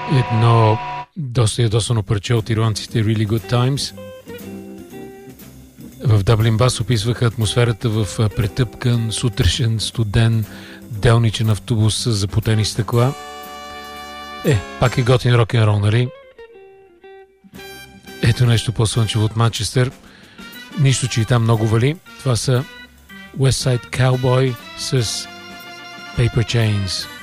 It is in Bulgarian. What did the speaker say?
Едно доста ядосано парче от ирландците Really Good Times. В Дъблин Бас описваха атмосферата в претъпкан, сутрешен, студен, делничен автобус с запотени стъкла. Пак е готин рок-н-рол, нали? Ето нещо по-слънчево от Манчестър. Нищо, че и там много вали. Това са West Side Cowboy с Paper Chains.